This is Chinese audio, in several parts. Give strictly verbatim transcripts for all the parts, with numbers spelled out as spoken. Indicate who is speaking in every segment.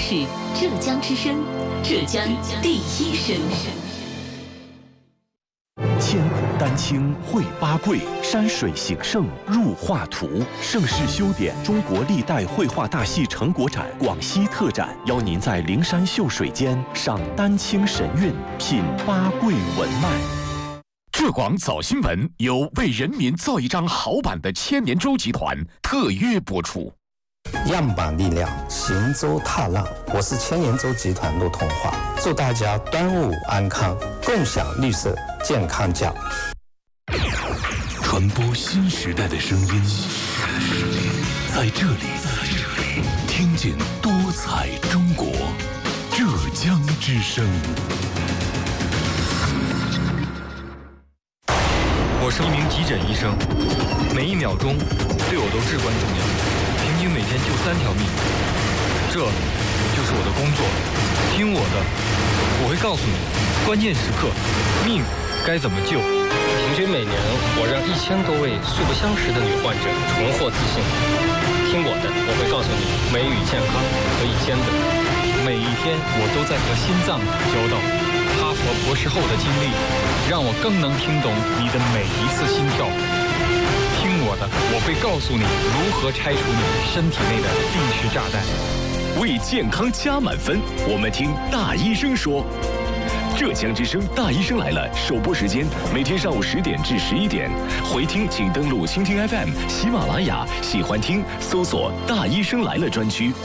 Speaker 1: 是浙江之声，浙江第一声。
Speaker 2: 千古丹青绘八桂，山水形胜入画图。盛世修典中国历代绘画大戏成果展广西特展，邀您在灵山秀水间赏丹青神韵，品八桂文脉。
Speaker 3: 浙广早新闻由为人民造一张好版的千年舟集团特约播出。
Speaker 4: 样板力量，行舟踏浪。我是千年舟集团陆同华，祝大家端午安康，共享绿色健康奖。
Speaker 2: 传播新时代的声音，在这里，听见多彩中国，浙江之声。
Speaker 5: 我是一名急诊医生，每一秒钟对我都至关重要，平均每天救三条命，这就是我的工作。听我的，我会告诉你关键时刻命该怎么救。
Speaker 6: 平均每年我让一千多位素不相识的女患者重获自信。听我的，我会告诉你美与健康可以兼得。
Speaker 7: 每一天我都在和心脏打交道，哈佛博士后的经历让我更能听懂你的每一次心跳。听我的，我会告诉你如何拆除你身体内的定时炸弹。
Speaker 3: 为健康加满分，我们听大医生说。浙江之声大医生来了首播时间每天上午十点至十一点，回听请登录蜻蜓 F M、喜马拉雅，喜欢听搜索大医生来了专区。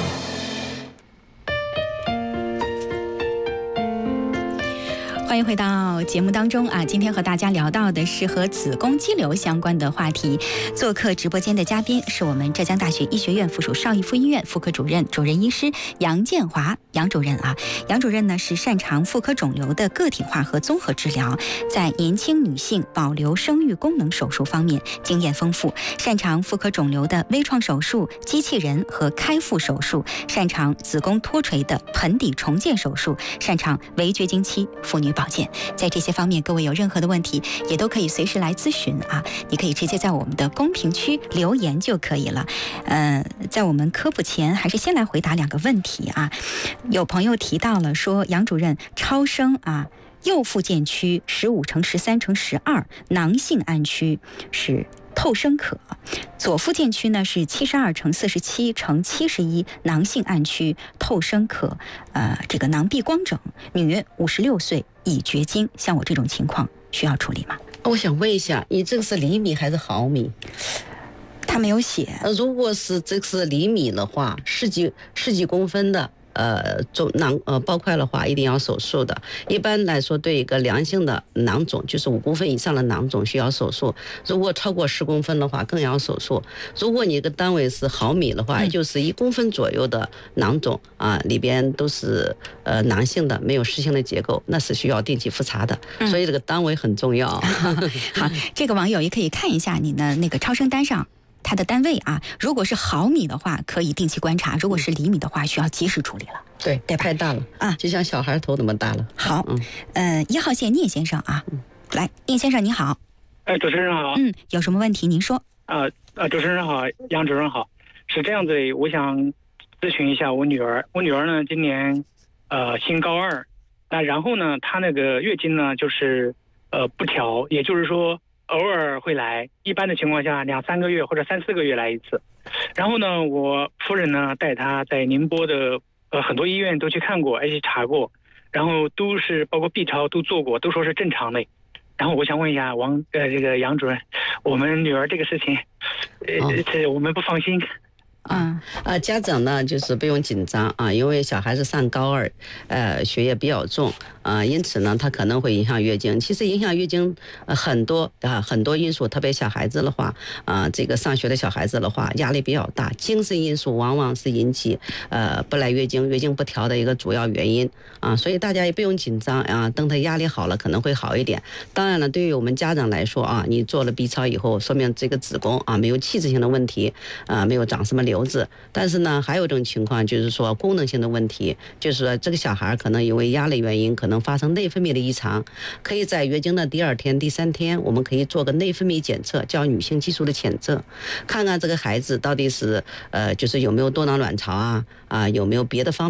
Speaker 8: 欢迎回到节目当中啊！今天和大家聊到的是和子宫肌瘤相关的话题。做客直播间的嘉宾是我们浙江大学医学院附属邵逸夫医院妇科主任、主任医师杨建华杨主任啊。杨主任呢是擅长妇科肿瘤的个体化和综合治疗，在年轻女性保留生育功能手术方面经验丰富，擅长妇科肿瘤的微创手术、机器人和开腹手术，擅长子宫脱垂的盆底重建手术，擅长围绝经期妇女保。在这些方面，各位有任何的问题，也都可以随时来咨询啊！你可以直接在我们的公屏区留言就可以了。呃，在我们科普前，还是先来回答两个问题啊。有朋友提到了说，杨主任，超声啊，右附件区十五乘十三乘十二，囊性暗区是透声可，左附件区呢是七十二乘四十七乘七十一，囊性暗区透声可，呃，这个囊壁光整，女，五十六岁，已绝经，像我这种情况需要处理吗？
Speaker 9: 我想问一下，你这个是厘米还是毫米？
Speaker 8: 他没有写。
Speaker 9: 呃，如果是这个是厘米的话，十几十几公分的。呃，肿囊呃包块的话，一定要手术的。一般来说，对一个良性的囊肿，就是五公分以上的囊肿需要手术。如果超过十公分的话，更要手术。如果你的单位是毫米的话，
Speaker 8: 嗯、
Speaker 9: 也就是一公分左右的囊肿啊，里边都是呃囊性的，没有实性的结构，那是需要定期复查的。嗯、所以这个单位很重要。
Speaker 8: 好，这个网友也可以看一下你的那个超声单上。它的单位啊，如果是毫米的话，可以定期观察；如果是厘米的话，需要及时处理了。
Speaker 9: 对，对，太大了啊，就像小孩头那么大了。
Speaker 8: 好，嗯，呃，一号线聂先生啊，嗯、来，聂先生你好。
Speaker 10: 哎，主持人好。
Speaker 8: 嗯，有什么问题您说。
Speaker 10: 呃呃，主持人好，杨主任好。是这样子，我想咨询一下我女儿。我女儿呢，今年呃新高二，那然后呢，她那个月经呢就是呃不调，也就是说。偶尔会来，一般的情况下两三个月或者三四个月来一次。然后呢，我夫人呢带她在宁波的呃很多医院都去看过，而且查过，然后都是包括 B 超都做过，都说是正常的。然后我想问一下王呃这个杨主任，我们女儿这个事情，呃这我们不放心。
Speaker 9: 啊呃，家长呢就是不用紧张啊，因为小孩子上高二，呃，学业比较重啊，因此呢，他可能会影响月经。其实影响月经呃很多啊很多因素，特别小孩子的话啊，这个上学的小孩子的话，压力比较大，精神因素往往是引起呃不来月经、月经不调的一个主要原因啊，所以大家也不用紧张啊，等他压力好了可能会好一点。当然了，对于我们家长来说啊，你做了 B 超以后，说明这个子宫啊没有器质性的问题啊，没有长什么瘤子。但是呢，还有一种情况就是说功能性的问题，就是说这个小孩可能因为压力原因，可能发生内分泌的异常，可以在月经的第二天、第三天，我们可以做个内分泌检测，叫女性激素的检测，看看这个孩子到底是呃，就是有没有多囊卵巢啊啊，有没有别的方面。